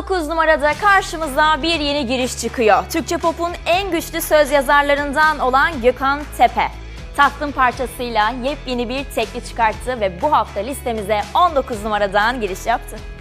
19 numarada karşımıza bir yeni giriş çıkıyor. Türkçe pop'un en güçlü söz yazarlarından olan Gökhan Tepe. Tahtım parçasıyla yepyeni bir tekli çıkarttı ve bu hafta listemize 19 numaradan giriş yaptı.